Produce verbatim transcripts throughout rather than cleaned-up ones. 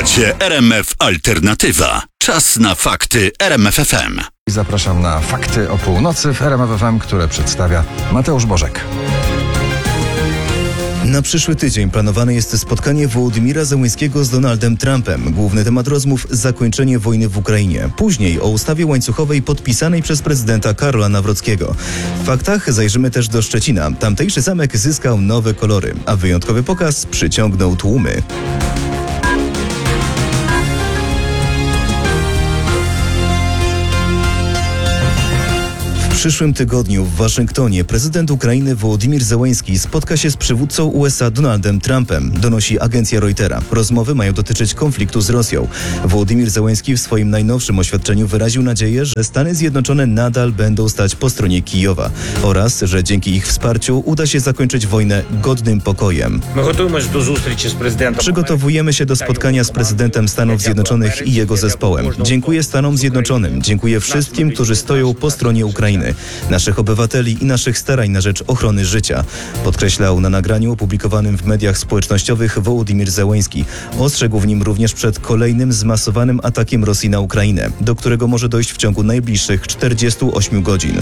Słuchacie R M F Alternatywa. Czas na fakty R M F F M. Zapraszam na fakty o północy w R M F F M, które przedstawia Mateusz Bożek. Na przyszły tydzień planowane jest spotkanie Wołodymira Zełenskiego z Donaldem Trumpem. Główny temat rozmów – zakończenie wojny w Ukrainie. Później o ustawie łańcuchowej podpisanej przez prezydenta Karola Nawrockiego. W faktach zajrzymy też do Szczecina. Tamtejszy zamek zyskał nowe kolory, a wyjątkowy pokaz przyciągnął tłumy. W przyszłym tygodniu w Waszyngtonie prezydent Ukrainy Wołodymir Zełenski spotka się z przywódcą U S A Donaldem Trumpem, donosi agencja Reutera. Rozmowy mają dotyczyć konfliktu z Rosją. Wołodymir Zełenski w swoim najnowszym oświadczeniu wyraził nadzieję, że Stany Zjednoczone nadal będą stać po stronie Kijowa oraz, że dzięki ich wsparciu uda się zakończyć wojnę godnym pokojem. Przygotowujemy się do spotkania z prezydentem Stanów Zjednoczonych i jego zespołem. Dziękuję Stanom Zjednoczonym, dziękuję wszystkim, którzy stoją po stronie Ukrainy, naszych obywateli i naszych starań na rzecz ochrony życia, podkreślał na nagraniu opublikowanym w mediach społecznościowych Wołodymir Zełenski. Ostrzegł w nim również przed kolejnym zmasowanym atakiem Rosji na Ukrainę, do którego może dojść w ciągu najbliższych czterdziestu ośmiu godzin.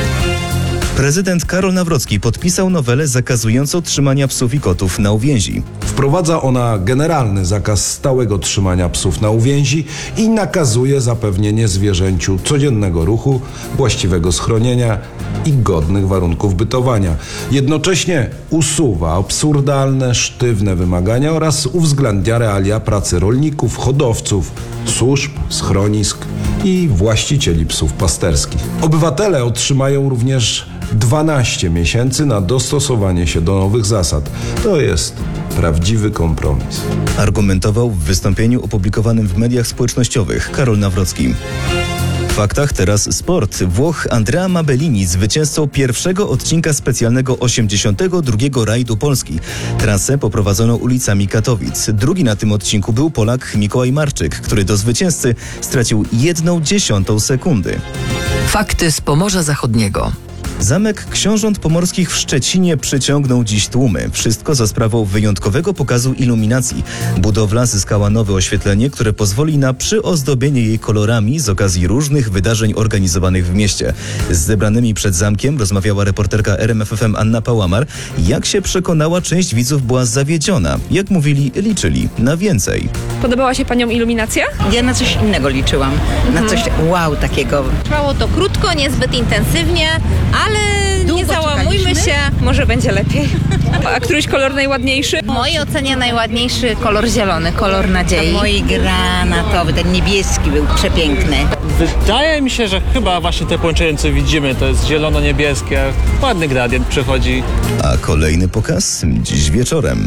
Prezydent Karol Nawrocki podpisał nowelę zakazującą trzymania psów i kotów na uwięzi. Wprowadza ona generalny zakaz stałego trzymania psów na uwięzi i nakazuje zapewnienie zwierzęciu codziennego ruchu, właściwego schronienia i godnych warunków bytowania. Jednocześnie usuwa absurdalne, sztywne wymagania oraz uwzględnia realia pracy rolników, hodowców, służb, schronisk i właścicieli psów pasterskich. Obywatele otrzymają również dwanaście miesięcy na dostosowanie się do nowych zasad. To jest prawdziwy kompromis. Argumentował w wystąpieniu opublikowanym w mediach społecznościowych Karol Nawrocki. W faktach teraz sport. Włoch Andrea Mabellini zwycięzcą pierwszego odcinka specjalnego osiemdziesiątego drugiego rajdu Polski. Trasę poprowadzono ulicami Katowic. Drugi na tym odcinku był Polak Mikołaj Marczyk, który do zwycięzcy stracił jedną dziesiątą sekundy. Fakty z Pomorza Zachodniego. Zamek Książąt Pomorskich w Szczecinie przyciągnął dziś tłumy. Wszystko za sprawą wyjątkowego pokazu iluminacji. Budowla zyskała nowe oświetlenie, które pozwoli na przyozdobienie jej kolorami z okazji różnych wydarzeń organizowanych w mieście. Z zebranymi przed zamkiem rozmawiała reporterka R M F F M Anna Pałamar. Jak się przekonała, część widzów była zawiedziona. Jak mówili, liczyli na więcej. Podobała się paniom iluminacja? Ja na coś innego liczyłam. Na coś wow takiego. Trwało to krótko, niezbyt intensywnie, ale nie załamujmy się, może będzie lepiej. A któryś kolor najładniejszy? W mojej ocenie najładniejszy kolor zielony, kolor nadziei. Mój granatowy, ten niebieski był przepiękny. Wydaje mi się, że chyba właśnie te połączenie, co widzimy, to jest zielono-niebieskie. Ładny gradient przychodzi. A kolejny pokaz dziś wieczorem.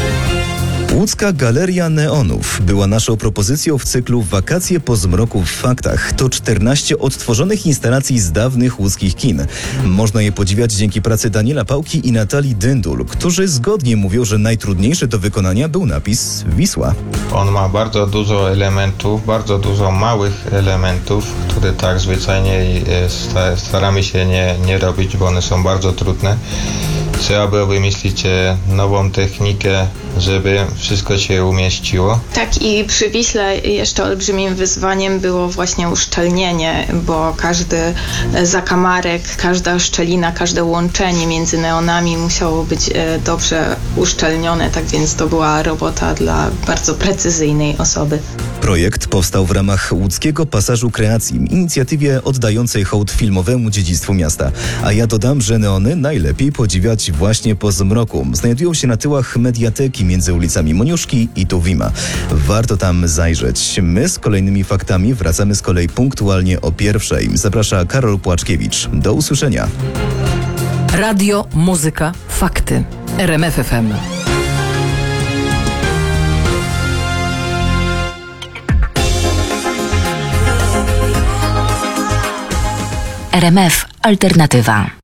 Łódzka Galeria Neonów była naszą propozycją w cyklu Wakacje po zmroku w faktach. To czternaście odtworzonych instalacji z dawnych łódzkich kin. Można je podziwiać dzięki pracy Daniela Pałki i Natalii Dyndul, którzy zgodnie mówią, że najtrudniejszy do wykonania był napis Wisła. On ma bardzo dużo elementów, bardzo dużo małych elementów, które tak zwyczajnie staramy się nie, nie robić, bo one są bardzo trudne. Trzeba było wymyślić nową technikę, żeby wszystko się umieściło. Tak, i przy Wiśle jeszcze olbrzymim wyzwaniem było właśnie uszczelnienie, bo każdy zakamarek, każda szczelina, każde łączenie między neonami musiało być dobrze uszczelnione, tak więc to była robota dla bardzo precyzyjnej osoby. Projekt powstał w ramach Łódzkiego Pasażu Kreacji, inicjatywie oddającej hołd filmowemu dziedzictwu miasta. A ja dodam, że neony najlepiej podziwiać właśnie po zmroku. Znajdują się na tyłach mediateki między ulicami Moniuszki i Tuwima. Warto tam zajrzeć. My z kolejnymi faktami wracamy z kolei punktualnie o pierwszej. Zaprasza Karol Płaczkiewicz. Do usłyszenia. Radio, muzyka, fakty. R M F F M. R M F Alternatywa.